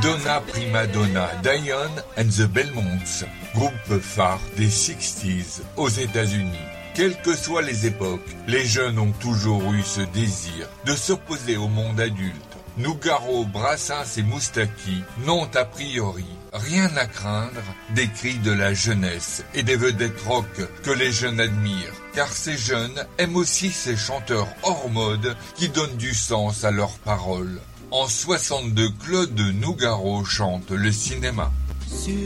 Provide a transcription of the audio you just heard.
Donna Prima Donna, Diane and the Belmonts, groupe phare des 60s aux États-Unis. Quelles que soient les époques, les jeunes ont toujours eu ce désir de s'opposer au monde adulte. Nougaro, Brassens et Moustaki n'ont a priori rien à craindre des cris de la jeunesse et des vedettes rock que les jeunes admirent, car ces jeunes aiment aussi ces chanteurs hors mode qui donnent du sens à leurs paroles. En 62, Claude Nougaro chante le cinéma.